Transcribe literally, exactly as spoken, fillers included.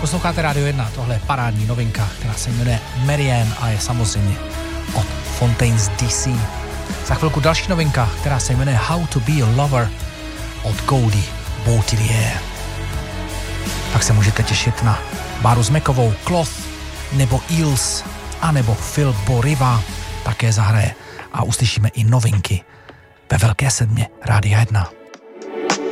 Posloucháte Rádio jedna, tohle je parádní novinka, která se jmenuje Marianne a je samozřejmě od Fontaines D C. Za chvilku další novinka, která se jmenuje How to be a Lover od Goldie Boutillier. Tak se můžete těšit na Báru Zmekovou, Cloth nebo Eels a nebo Phil Boriva také zahraje a uslyšíme i novinky ve Velké sedmě Rádia jedna.